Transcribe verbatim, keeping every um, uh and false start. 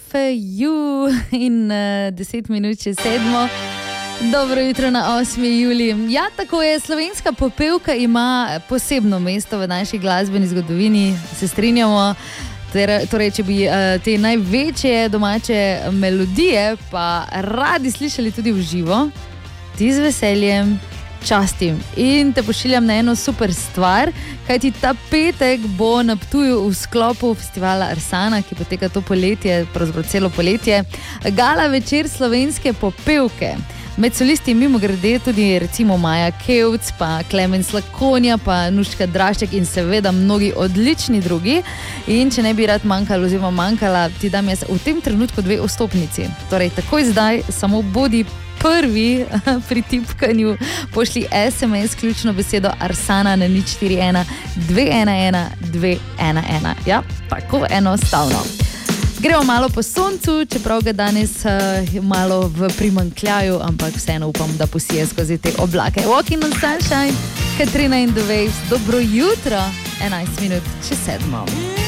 for you in uh, deset minut čez sedmo. Dobro jutro na osmi julij. Ja, tako je, slovenska popevka ima posebno mesto v naši glasbeni zgodovini, se strinjamo. Torej, če bi uh, te največje domače melodije pa radi slišali tudi v živo, ti z veseljem častim in te pošiljam na eno super stvar, kajti ta petek bo na Ptuju v sklopu festivala Arsana, ki poteka to poletje, pravzaprav celo poletje, gala večer slovenske popevke. Med solisti mimo grede tudi recimo Maja Kevc, pa Klemen Slakonja, pa Nuška Drašček in seveda mnogi odlični drugi. In če ne bi rad manjkalo oziroma manjkala, ti dam jaz v tem trenutku dve vstopnici. Torej, takoj zdaj samo bodi prvi pri tipkanju, pošli es em es ključno besedo Arsana na nič štiri ena dve ena ena dve ena ena. Ja, tako enostavno. Gremo malo po soncu, čeprav ga danes uh, malo v primanjkljaju, ampak vseeno upam, da posije skozi te oblake. Walking on Sunshine, Katrina in the Waves, dobro jutro, enajst minut čez sedmo.